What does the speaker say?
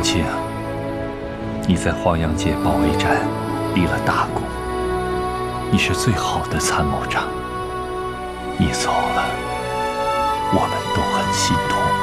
亲啊，你在黄杨界保卫战立了大功，你是最好的参谋长。你走了，我们都很心痛。